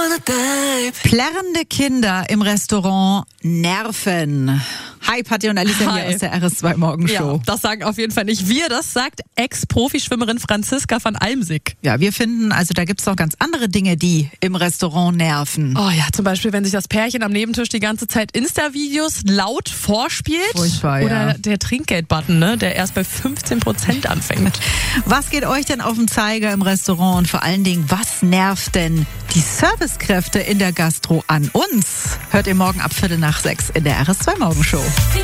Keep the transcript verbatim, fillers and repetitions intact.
Plärrende Kinder im Restaurant nerven. Hi, Patti und Alicia Hi. hier aus der R S zwei Morgenshow. Ja, das sagen auf jeden Fall nicht wir, das sagt Ex-Profischwimmerin Franziska van Almsick. Ja, wir finden, also da gibt's noch ganz andere Dinge, die im Restaurant nerven. Oh ja, zum Beispiel, wenn sich das Pärchen am Nebentisch die ganze Zeit Insta-Videos laut vorspielt. Furchtbar, ja. Oder der Trinkgeld-Button, ne, der erst bei fünfzehn Prozent anfängt. Was geht euch denn auf den Zeiger im Restaurant und vor allen Dingen, was nervt denn die Servicekräfte in der Gastro an uns? Hört ihr morgen ab Viertel nach sechs in der R S zwei Morgenshow.